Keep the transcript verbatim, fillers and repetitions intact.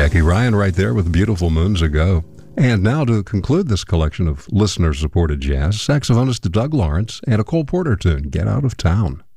Jackie Ryan right there with Beautiful Moons Ago. And now to conclude this collection of listener-supported jazz, saxophonist Doug Lawrence and a Cole Porter tune, Get Out of Town.